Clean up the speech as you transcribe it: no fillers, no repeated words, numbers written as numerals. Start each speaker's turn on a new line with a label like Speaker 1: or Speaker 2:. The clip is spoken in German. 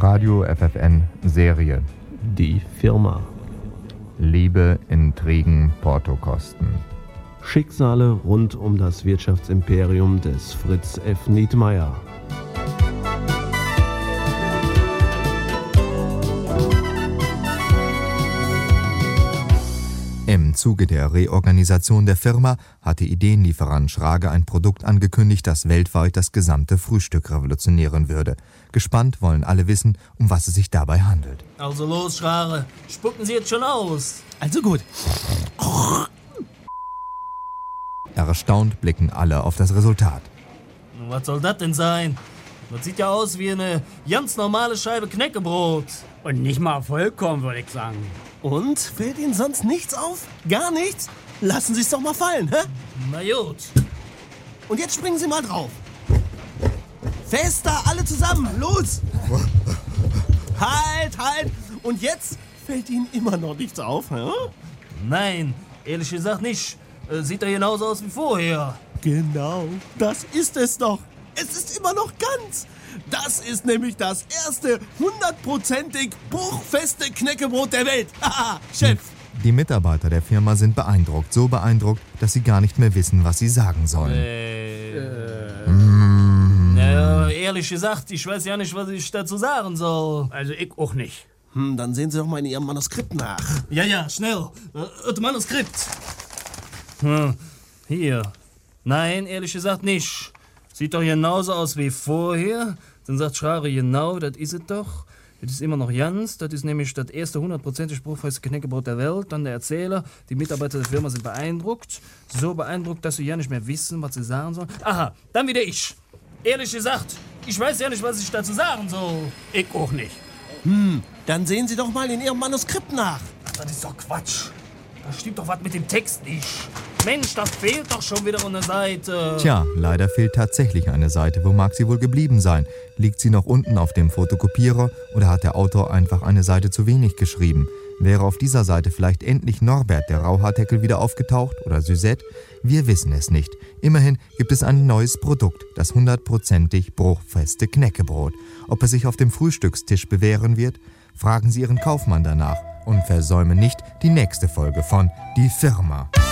Speaker 1: Radio FFN Serie.
Speaker 2: Die Firma.
Speaker 1: Liebe, Intrigen, Portokosten.
Speaker 2: Schicksale rund um das Wirtschaftsimperium des Fritz F. Nietmeyer.
Speaker 1: Im Zuge der Reorganisation der Firma hatte Ideenlieferant Schrage ein Produkt angekündigt, das weltweit das gesamte Frühstück revolutionieren würde. Gespannt wollen alle wissen, um was es sich dabei handelt.
Speaker 3: Also los, Schrage, spucken Sie jetzt schon aus.
Speaker 4: Also gut.
Speaker 1: Erstaunt blicken alle auf das Resultat.
Speaker 3: Was soll das denn sein? Das sieht ja aus wie eine ganz normale Scheibe Knäckebrot.
Speaker 4: Und nicht mal vollkommen, würde ich sagen.
Speaker 5: Und? Fällt Ihnen sonst nichts auf? Gar nichts? Lassen Sie es doch mal fallen, hä?
Speaker 3: Na gut.
Speaker 5: Und jetzt springen Sie mal drauf. Fester, alle zusammen, los! Halt! Und jetzt fällt Ihnen immer noch nichts auf, hä?
Speaker 3: Nein, ehrlich gesagt nicht. Sieht doch genauso aus wie vorher.
Speaker 5: Genau, das ist es doch. Es ist immer noch ganz. Das ist nämlich das erste 100%ig bruchfeste Knäckebrot der Welt. Haha, Chef.
Speaker 1: Die Mitarbeiter der Firma sind beeindruckt, so beeindruckt, dass sie gar nicht mehr wissen, was sie sagen sollen.
Speaker 3: Ja, ehrlich gesagt, ich weiß ja nicht, was ich dazu sagen soll.
Speaker 4: Also ich auch nicht.
Speaker 5: Dann sehen Sie doch mal in Ihrem Manuskript nach.
Speaker 3: Ja, schnell. Das Manuskript. Hier. Nein, ehrlich gesagt nicht. Sieht doch genauso aus wie vorher. Dann sagt Schrage, genau, das ist es doch. Das ist immer noch Jans. Das ist nämlich das erste 100%ig bruchfeste Knäckebrot der Welt. Dann der Erzähler. Die Mitarbeiter der Firma sind beeindruckt. So beeindruckt, dass sie ja nicht mehr wissen, was sie sagen sollen. Aha, dann wieder ich. Ehrlich gesagt, ich weiß ja nicht, was ich dazu sagen soll.
Speaker 4: Ich auch nicht.
Speaker 5: Dann sehen Sie doch mal in Ihrem Manuskript nach.
Speaker 3: Ach, das ist doch Quatsch. Da stimmt doch was mit dem Text nicht. Mensch, da fehlt doch schon wieder eine Seite.
Speaker 1: Tja, leider fehlt tatsächlich eine Seite. Wo mag sie wohl geblieben sein? Liegt sie noch unten auf dem Fotokopierer oder hat der Autor einfach eine Seite zu wenig geschrieben? Wäre auf dieser Seite vielleicht endlich Norbert, der Rauhaardeckel, wieder aufgetaucht oder Suzette? Wir wissen es nicht. Immerhin gibt es ein neues Produkt, das 100%ig bruchfeste Knäckebrot. Ob es sich auf dem Frühstückstisch bewähren wird? Fragen Sie Ihren Kaufmann danach und versäumen nicht die nächste Folge von Die Firma.